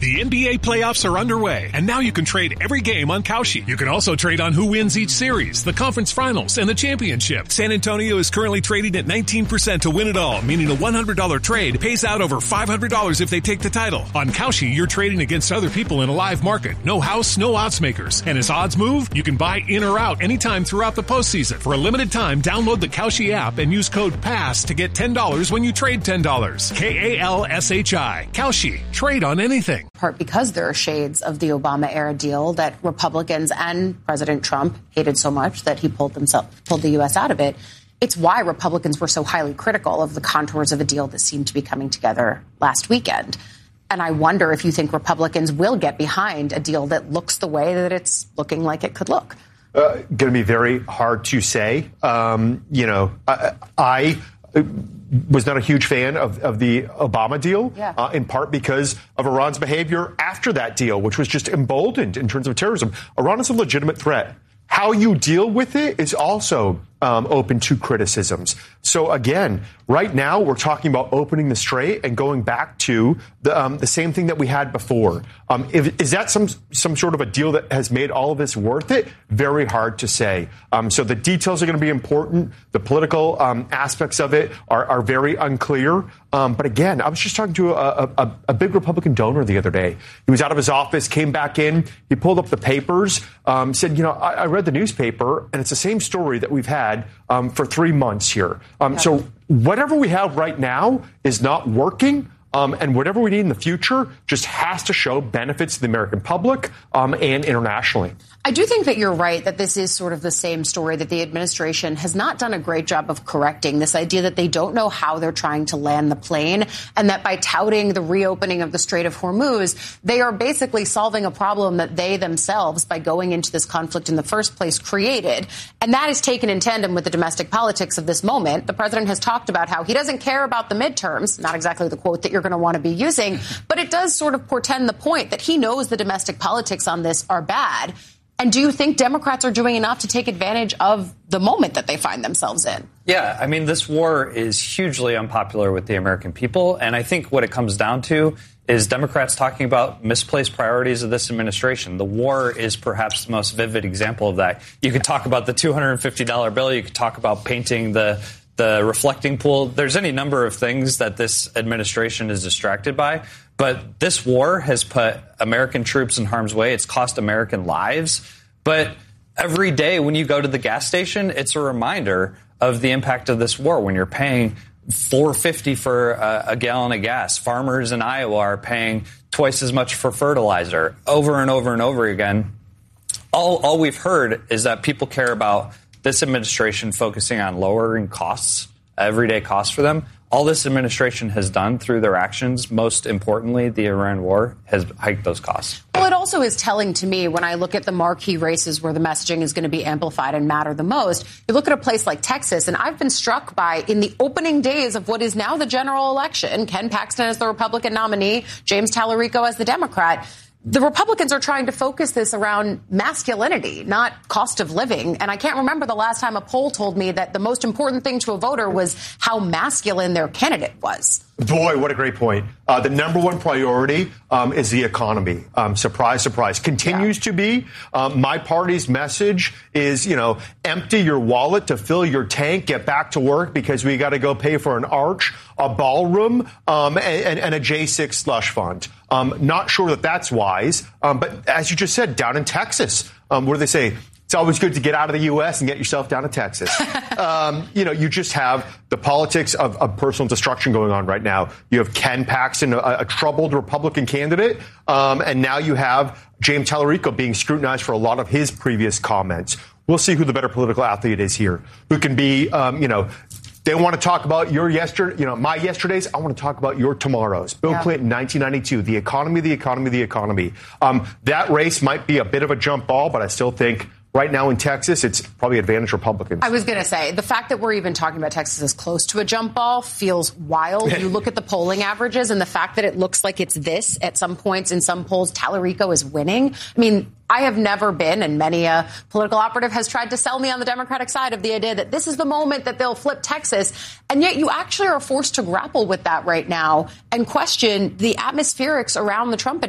The NBA playoffs are underway, and now you can trade every game on Kalshi. You can also trade on who wins each series, the conference finals, and the championship. San Antonio is currently trading at 19% to win it all, meaning a $100 trade pays out over $500 if they take the title. On Kalshi, you're trading against other people in a live market. No house, no odds makers. And as odds move, you can buy in or out anytime throughout the postseason. For a limited time, download the Kalshi app and use code PASS to get $10 when you trade $10. KALSHI. Kalshi. Trade on anything. Part because there are shades of the Obama-era deal that Republicans and President Trump hated so much that he pulled the U.S. out of it. It's why Republicans were so highly critical of the contours of a deal that seemed to be coming together last weekend. And I wonder if you think Republicans will get behind a deal that looks the way that it's looking like it could look. Going to be very hard to say. I was not a huge fan of the Obama deal, in part because of Iran's behavior after that deal, which was just emboldened in terms of terrorism. Iran is a legitimate threat. How you deal with it is also open to criticisms. So again, right now we're talking about opening the strait and going back to the same thing that we had before. Is that some sort of a deal that has made all of this worth it? Very hard to say. So the details are going to be important. The political aspects of it are very unclear. But again, I was just talking to a big Republican donor the other day. He was out of his office, came back in, he pulled up the papers, said, I read the newspaper, and it's the same story that we've had for 3 months here. So whatever we have right now is not working. And whatever we need in the future just has to show benefits to the American public and internationally. I do think that you're right that this is sort of the same story that the administration has not done a great job of correcting, this idea that they don't know how they're trying to land the plane, and that by touting the reopening of the Strait of Hormuz, they are basically solving a problem that they themselves, by going into this conflict in the first place, created. And that is taken in tandem with the domestic politics of this moment. The president has talked about how he doesn't care about the midterms, not exactly the quote that you're going to want to be using, but it does sort of portend the point that he knows the domestic politics on this are bad. And do you think Democrats are doing enough to take advantage of the moment that they find themselves in? Yeah, I mean, this war is hugely unpopular with the American people. And I think what it comes down to is Democrats talking about misplaced priorities of this administration. The war is perhaps the most vivid example of that. You could talk about the $250 bill. You could talk about painting the reflecting pool. There's any number of things that this administration is distracted by. But this war has put American troops in harm's way. It's cost American lives. But every day when you go to the gas station, it's a reminder of the impact of this war. When you're paying $4.50 for a gallon of gas, farmers in Iowa are paying twice as much for fertilizer over and over and over again. All we've heard is that people care about this administration focusing on lowering costs, everyday costs for them. All this administration has done through their actions, most importantly, the Iran war, has hiked those costs. Well, it also is telling to me when I look at the marquee races where the messaging is going to be amplified and matter the most. You look at a place like Texas, and I've been struck by, in the opening days of what is now the general election, Ken Paxton as the Republican nominee, James Tallarico as the Democrat, the Republicans are trying to focus this around masculinity, not cost of living. And I can't remember the last time a poll told me that the most important thing to a voter was how masculine their candidate was. Boy, what a great point. The number one priority is the economy. Surprise, surprise. Continues to be. My party's message is, empty your wallet to fill your tank, get back to work because we got to go pay for an arch, a ballroom, and a J6 slush fund. Not sure that that's wise. But as you just said, down in Texas, what do they say? It's always good to get out of the U.S. and get yourself down to Texas. You just have the politics of personal destruction going on right now. You have Ken Paxton, a troubled Republican candidate, and now you have James Tallarico being scrutinized for a lot of his previous comments. We'll see who the better political athlete is here, who can be, they want to talk about your my yesterdays. I want to talk about your tomorrows. Bill Clinton, 1992, the economy, the economy, the economy. That race might be a bit of a jump ball, but I still think right now in Texas, it's probably advantage Republicans. I was going to say, the fact that we're even talking about Texas as close to a jump ball feels wild. You look at the polling averages and the fact that it looks like it's this at some points in some polls, Tallarico is winning. I mean, I have never been, and many a political operative has tried to sell me on the Democratic side of the idea that this is the moment that they'll flip Texas. And yet you actually are forced to grapple with that right now and question the atmospherics around the Trump